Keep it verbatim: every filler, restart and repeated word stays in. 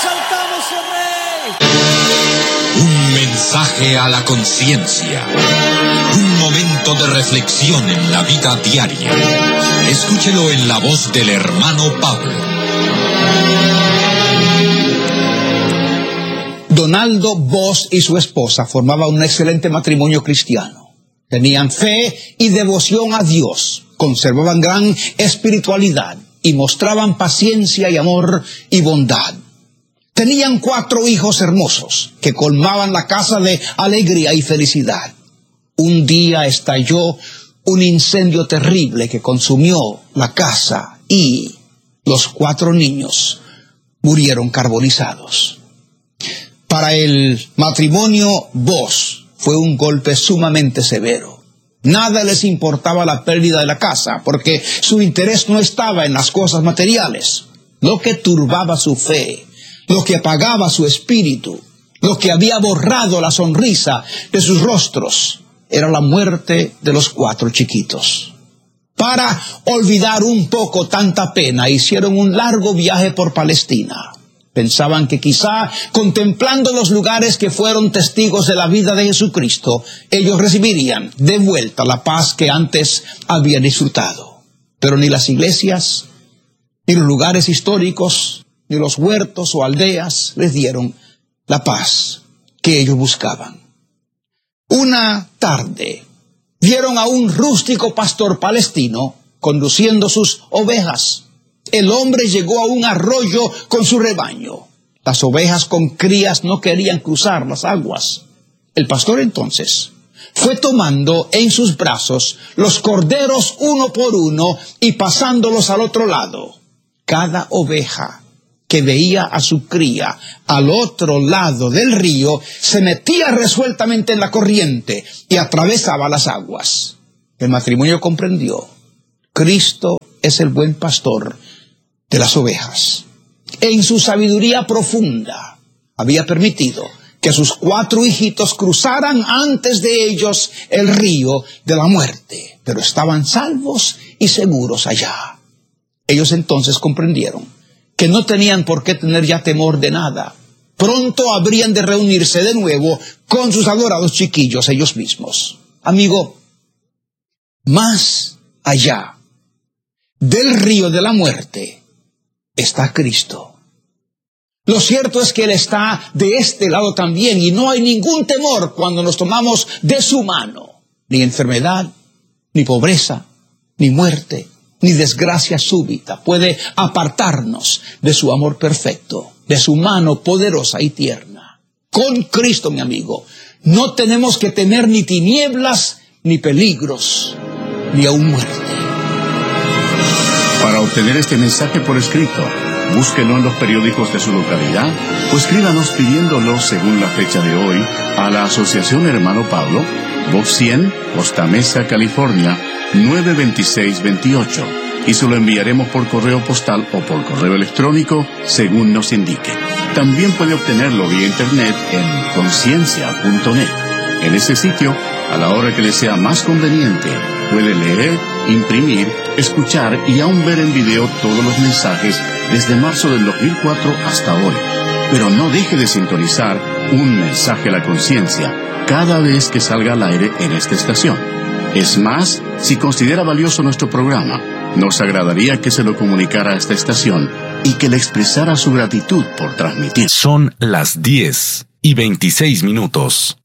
exaltamos, oh Rey. Un mensaje a la conciencia. Un momento de reflexión en la vida diaria. Escúchelo en la voz del hermano Pablo. Donaldo Boss y su esposa formaban un excelente matrimonio cristiano. Tenían fe y devoción a Dios, conservaban gran espiritualidad y mostraban paciencia y amor y bondad. Tenían cuatro hijos hermosos que colmaban la casa de alegría y felicidad. Un día estalló un incendio terrible que consumió la casa y los cuatro niños murieron carbonizados. Para el matrimonio Boss fue un golpe sumamente severo. Nada les importaba la pérdida de la casa, porque su interés no estaba en las cosas materiales. Lo que turbaba su fe, lo que apagaba su espíritu, lo que había borrado la sonrisa de sus rostros, era la muerte de los cuatro chiquitos. Para olvidar un poco tanta pena, hicieron un largo viaje por Palestina. Pensaban que quizá, contemplando los lugares que fueron testigos de la vida de Jesucristo, ellos recibirían de vuelta la paz que antes habían disfrutado. Pero ni las iglesias, ni los lugares históricos, ni los huertos o aldeas les dieron la paz que ellos buscaban. Una tarde, vieron a un rústico pastor palestino conduciendo sus ovejas. El hombre llegó a un arroyo con su rebaño. Las ovejas con crías no querían cruzar las aguas. El pastor entonces fue tomando en sus brazos los corderos uno por uno y pasándolos al otro lado. Cada oveja que veía a su cría al otro lado del río se metía resueltamente en la corriente y atravesaba las aguas. El matrimonio comprendió: Cristo es el buen pastor de las ovejas. En su sabiduría profunda había permitido que sus cuatro hijitos cruzaran antes de ellos el río de la muerte, pero estaban salvos y seguros allá. Ellos entonces comprendieron que no tenían por qué tener ya temor de nada. Pronto habrían de reunirse de nuevo con sus adorados chiquillos ellos mismos. Amigo, más allá del río de la muerte está Cristo. Lo cierto es que Él está de este lado también y no hay ningún temor cuando nos tomamos de su mano. Ni enfermedad, ni pobreza, ni muerte, ni desgracia súbita puede apartarnos de su amor perfecto, de su mano poderosa y tierna. Con Cristo, mi amigo, no tenemos que temer ni tinieblas, ni peligros, ni aún muerte. Para obtener este mensaje por escrito, búsquelo en los periódicos de su localidad o escríbanos pidiéndolo según la fecha de hoy a la Asociación Hermano Pablo, Box cien, Costa Mesa, California, nueve dos seis dos ocho, y se lo enviaremos por correo postal o por correo electrónico según nos indique. También puede obtenerlo vía internet en conciencia punto net. En ese sitio, a la hora que le sea más conveniente, puede leer, imprimir, escuchar y aún ver en video todos los mensajes desde marzo del dos mil cuatro hasta hoy. Pero no deje de sintonizar un mensaje a la conciencia cada vez que salga al aire en esta estación. Es más, si considera valioso nuestro programa, nos agradaría que se lo comunicara a esta estación y que le expresara su gratitud por transmitir. Son las diez y veintiséis minutos.